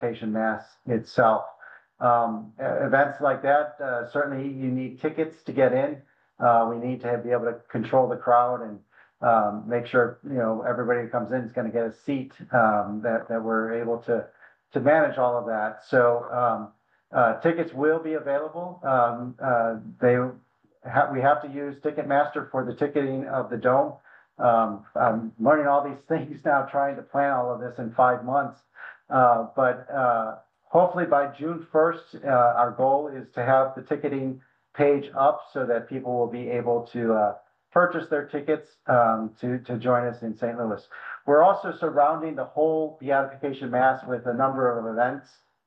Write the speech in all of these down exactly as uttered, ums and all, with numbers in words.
Beatification Mass itself. Um, events like that, uh, certainly you need tickets to get in. Uh, we need to be able to control the crowd and um, make sure, you know, everybody who comes in is going to get a seat, um, that, that we're able to, to manage all of that. So um, uh, tickets will be available. Um, uh, they ha we have to use Ticketmaster for the ticketing of the Dome. Um, I'm learning all these things now, trying to plan all of this in five months. Uh, but uh, hopefully by June first, uh, our goal is to have the ticketing page up so that people will be able to uh, purchase their tickets um, to, to join us in Saint Louis. We're also surrounding the whole Beatification Mass with a number of events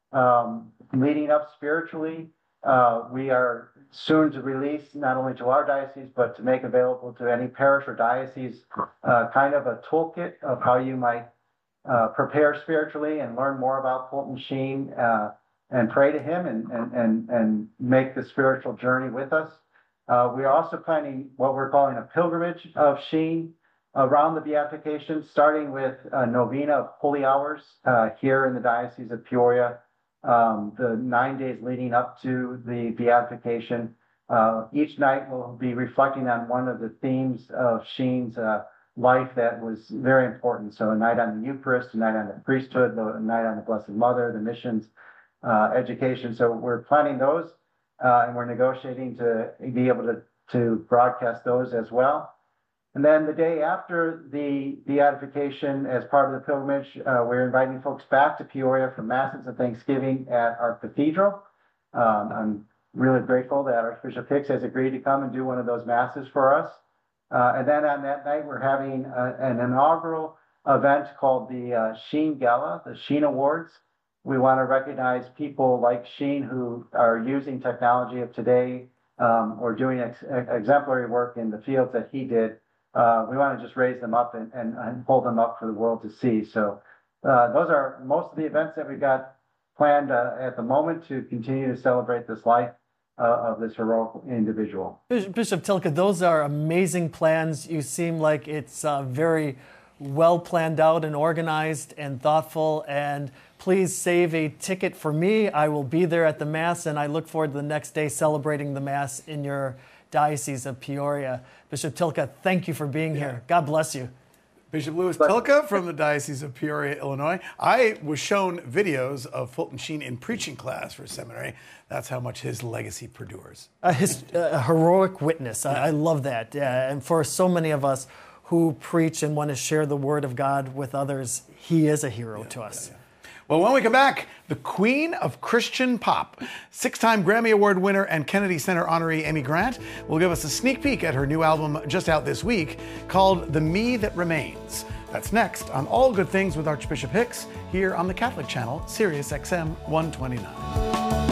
um, leading up spiritually. Uh, we are soon to release, not only to our diocese, but to make available to any parish or diocese, uh, kind of a toolkit of how you might uh, prepare spiritually and learn more about Fulton Sheen, uh, and pray to him and, and, and, and make the spiritual journey with us. Uh, we are also planning what we're calling a pilgrimage of Sheen around the beatification, starting with a novena of holy hours uh, here in the Diocese of Peoria. Um, the nine days leading up to the beatification. Uh, each night we'll be reflecting on one of the themes of Sheen's uh, life that was very important. So a night on the Eucharist, a night on the priesthood, a night on the Blessed Mother, the missions, uh, education. So we're planning those uh, and we're negotiating to be able to, to broadcast those as well. And then the day after the beatification, as part of the pilgrimage, uh, we're inviting folks back to Peoria for Masses and Thanksgiving at our cathedral. Um, I'm really grateful that Archbishop Hicks has agreed to come and do one of those Masses for us. Uh, and then on that night, we're having a, an inaugural event called the uh, Sheen Gala, the Sheen Awards. We want to recognize people like Sheen who are using technology of today um, or doing ex exemplary work in the fields that he did. Uh, we want to just raise them up and, and, and hold them up for the world to see. So uh, those are most of the events that we've got planned uh, at the moment to continue to celebrate this life uh, of this heroic individual. Bishop Tylka, those are amazing plans. You seem like it's uh, very well planned out and organized and thoughtful. And please save a ticket for me. I will be there at the Mass, and I look forward to the next day celebrating the Mass in your Diocese of Peoria. Bishop Tylka, thank you for being yeah. here. God bless you. Bishop Louis Tylka from the Diocese of Peoria, Illinois. I was shown videos of Fulton Sheen in preaching class for seminary. That's how much his legacy perdures. A, his, a heroic witness. I, I love that. Yeah. And for so many of us who preach and want to share the word of God with others, he is a hero yeah, to us. Yeah, yeah. Well, when we come back, the Queen of Christian Pop, six-time Grammy Award winner and Kennedy Center honoree Amy Grant will give us a sneak peek at her new album just out this week called The Me That Remains. That's next on All Good Things with Archbishop Hicks here on the Catholic Channel, Sirius X M one twenty-nine.